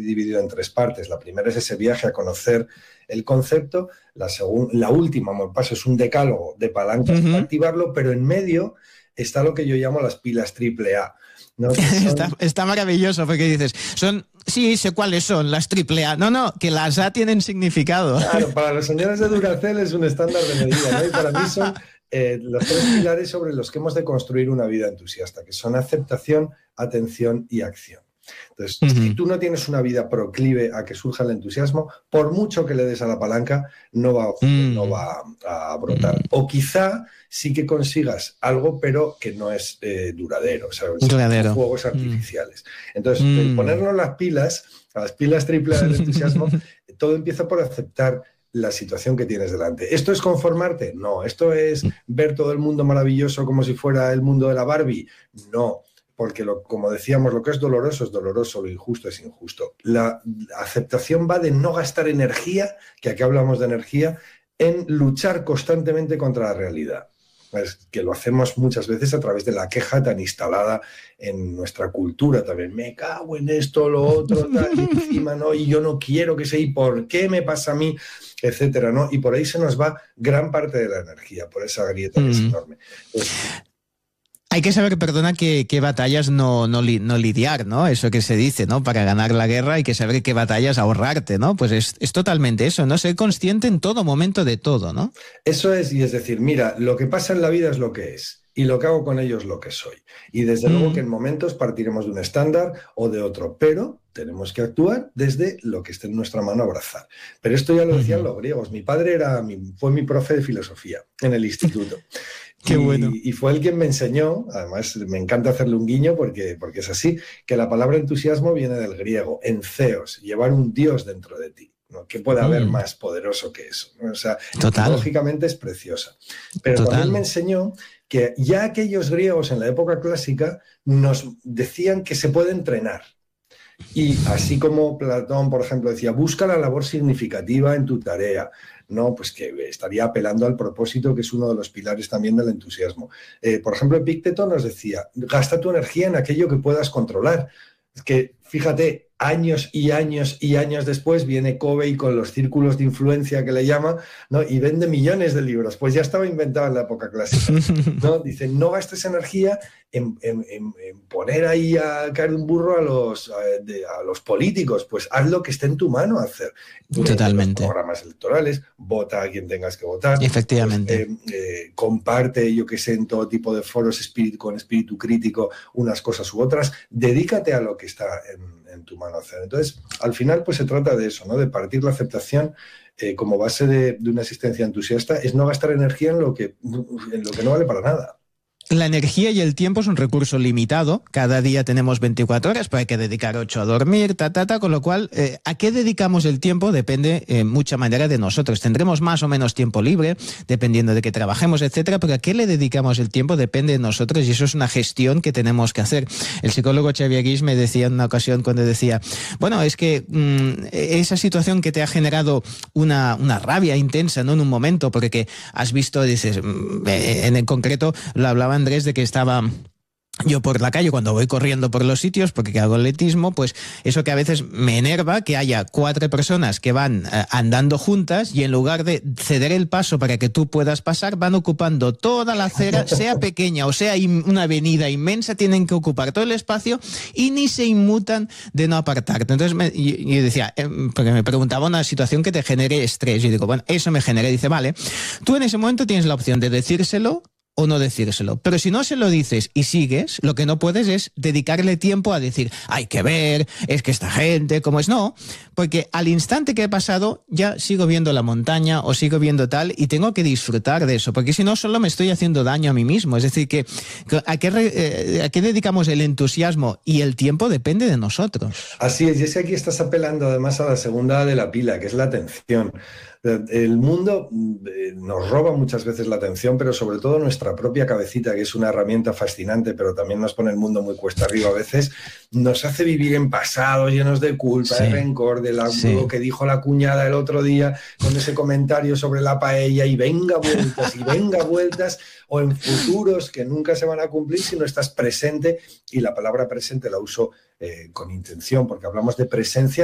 dividido en 3 partes. La primera es ese viaje a conocer el concepto. La última paso es un decálogo de palancas para activarlo, pero en medio está lo que yo llamo las pilas AAA, ¿no? Está maravilloso porque dices, sí, sé cuáles son las AAA. No, que las A tienen significado. Claro, para los señores de Duracell es un estándar de medida, ¿no? Y para mí son los 3 pilares sobre los que hemos de construir una vida entusiasta, que son aceptación, atención y acción. Entonces, si tú no tienes una vida proclive a que surja el entusiasmo, por mucho que le des a la palanca, no va a brotar. O quizá sí que consigas algo, pero que no es duradero, ¿sabes? Duradero. Fuegos artificiales. Entonces, el ponernos las pilas AAA del entusiasmo, todo empieza por aceptar la situación que tienes delante. ¿Esto es conformarte? No. ¿Esto es ver todo el mundo maravilloso como si fuera el mundo de la Barbie? No. Porque, como decíamos, lo que es doloroso, lo injusto es injusto. La aceptación va de no gastar energía, que aquí hablamos de energía, en luchar constantemente contra la realidad. Es que lo hacemos muchas veces a través de la queja tan instalada en nuestra cultura también. Me cago en esto, lo otro, tal, y encima, ¿no? Y yo no quiero que sea, ¿y por qué me pasa a mí? Etcétera, ¿no? Y por ahí se nos va gran parte de la energía, por esa grieta que es enorme. Hay que saber, perdona, qué batallas no lidiar, ¿no? Eso que se dice, ¿no? Para ganar la guerra hay que saber qué batallas ahorrarte, ¿no? Pues es totalmente eso, ¿no? Ser consciente en todo momento de todo, ¿no? Eso es, y es decir, mira, lo que pasa en la vida es lo que es, y lo que hago con ello es lo que soy. Y desde luego que en momentos partiremos de un estándar o de otro, pero tenemos que actuar desde lo que esté en nuestra mano abrazar. Pero esto ya lo decían los griegos. Mi padre fue mi profe de filosofía en el instituto. Qué bueno. Y fue él quien me enseñó, además me encanta hacerle un guiño porque es así, que la palabra entusiasmo viene del griego, entheos, llevar un Dios dentro de ti, ¿no? ¿Qué puede haber más poderoso que eso? ¿No? O sea, lógicamente es preciosa. Pero también me enseñó que ya aquellos griegos en la época clásica nos decían que se puede entrenar. Y así como Platón, por ejemplo, decía, busca la labor significativa en tu tarea, ¿no? Pues que estaría apelando al propósito, que es uno de los pilares también del entusiasmo. Por ejemplo, Epicteto nos decía, gasta tu energía en aquello que puedas controlar. Es que, fíjate, años y años y años después viene Covey con los círculos de influencia que le llama, ¿no? Y vende millones de libros. Pues ya estaba inventado en la época clásica, ¿no? Dice, no gastes energía en poner ahí a caer un burro a los políticos. Pues haz lo que esté en tu mano hacer. Totalmente. Los programas electorales, vota a quien tengas que votar. Efectivamente. Pues, comparte, yo que sé, en todo tipo de foros con espíritu crítico unas cosas u otras. Dedícate a lo que está en tu mano hacer. Entonces, al final, pues se trata de eso, ¿no? De partir la aceptación como base de una existencia entusiasta, es no gastar energía en lo que no vale para nada. La energía y el tiempo es un recurso limitado. Cada día tenemos 24 horas, pero hay que dedicar 8 a dormir, con lo cual, ¿a qué dedicamos el tiempo? Depende en mucha manera de nosotros. Tendremos más o menos tiempo libre, dependiendo de que trabajemos, etcétera, pero ¿a qué le dedicamos el tiempo? Depende de nosotros y eso es una gestión que tenemos que hacer. El psicólogo Xavier Guix me decía en una ocasión cuando decía, bueno, es que esa situación que te ha generado una rabia intensa, ¿no? En un momento, porque has visto, dices, en el concreto, lo hablaba Andrés, de que estaba yo por la calle cuando voy corriendo por los sitios, porque hago atletismo, pues eso que a veces me enerva, que haya 4 personas que van andando juntas y en lugar de ceder el paso para que tú puedas pasar, van ocupando toda la acera, sea pequeña o sea una avenida inmensa, tienen que ocupar todo el espacio y ni se inmutan de no apartarte. Entonces yo decía, porque me preguntaba una situación que te genere estrés, y digo, bueno, eso me genera. Y dice, vale, tú en ese momento tienes la opción de decírselo o no decírselo. Pero si no se lo dices y sigues, lo que no puedes es dedicarle tiempo a decir, hay que ver, es que esta gente, ¿cómo es? No, porque al instante que he pasado ya sigo viendo la montaña o sigo viendo tal y tengo que disfrutar de eso, porque si no solo me estoy haciendo daño a mí mismo. Es decir, que ¿a qué dedicamos el entusiasmo? Y el tiempo depende de nosotros. Así es, y es que aquí estás apelando además a la segunda de la pila, que es la atención. El mundo nos roba muchas veces la atención, pero sobre todo nuestra propia cabecita, que es una herramienta fascinante, pero también nos pone el mundo muy cuesta arriba a veces, nos hace vivir en pasado, llenos de culpa, de rencor, de lo que dijo la cuñada el otro día con ese comentario sobre la paella, y venga vueltas, o en futuros que nunca se van a cumplir si no estás presente, y la palabra presente la uso con intención, porque hablamos de presencia